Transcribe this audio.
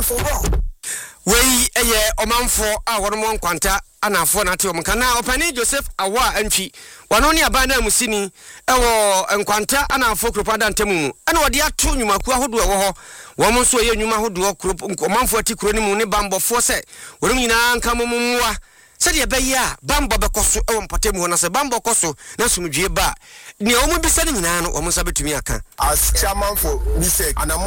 for wrong. Wei eye omanfo a wono nkwanta anafo na te omkana opani Joseph Awa antwi wano ne abana musini ewo nkwanta anafo kropada ntemu ana wode ato nyumaku ahodo ewo ho wo mo so ye nyuma ahodo omanfo ati kro ni mu ne bambofo se wono nyina nka momwa se de be ya bambo bekoso ewo mpatemu ho na se bambo koso na sumdwe ba ne omo bisa ne nyina no omo sa betumi aka as chairman for Misek and